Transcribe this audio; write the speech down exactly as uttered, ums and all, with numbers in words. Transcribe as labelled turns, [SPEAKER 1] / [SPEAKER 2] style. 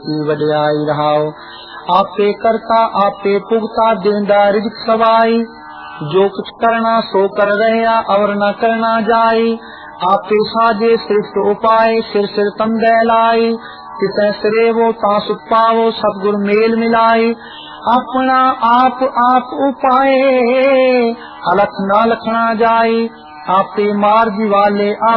[SPEAKER 1] की वड्याई रहाओ। आपे करता आपे पुगता देंदा रिज़्क़ सवाई, जो कुछ करना सो कर रहया और न करना जाई। आपे साजे श्रेष्ठ उपाय सिर सिर तंदै लाई, तिसै सिरे वो तासु पावो सतगुर मेल मिलाई। अपना आप आप उपाय अलख न लखना जाई, आपे मार्ग वाले आप